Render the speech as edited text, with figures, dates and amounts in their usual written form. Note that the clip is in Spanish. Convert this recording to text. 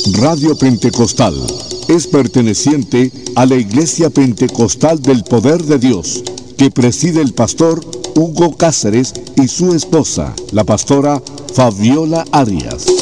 Radio Pentecostal es perteneciente a la Iglesia Pentecostal del Poder de Dios, que preside el pastor Hugo Cáceres y su esposa, la pastora Fabiola Arias.